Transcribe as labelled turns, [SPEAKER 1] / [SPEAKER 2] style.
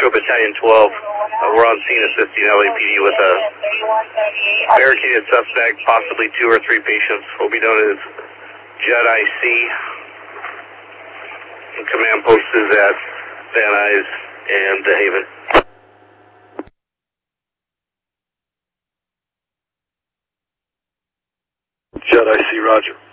[SPEAKER 1] Metro Battalion 12. We're on scene assisting LAPD with a barricaded suspect, possibly 2 or 3 patients. Will be known as Judd IC. And command post is at Van Nuys and DeHaven.
[SPEAKER 2] Judd IC, roger.